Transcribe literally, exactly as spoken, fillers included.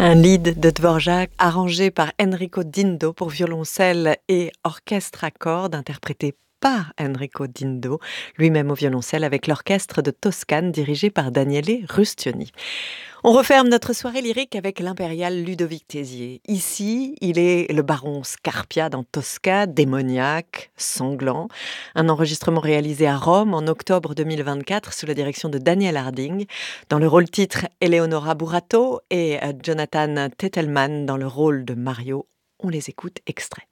Un lied de Dvorak arrangé par Enrico Dindo pour violoncelle et orchestre à cordes, interprété par Enrico Dindo, lui-même au violoncelle avec l'orchestre de Toscane dirigé par Daniele Rustioni. On referme notre soirée lyrique avec l'impérial Ludovic Tézier. Ici, il est le baron Scarpia dans Tosca, démoniaque, sanglant. Un enregistrement réalisé à Rome en octobre deux mille vingt-quatre sous la direction de Daniel Harding. Dans le rôle titre, Eleonora Burato et euh, Jonathan Tettelman dans le rôle de Mario. On les écoute extraits.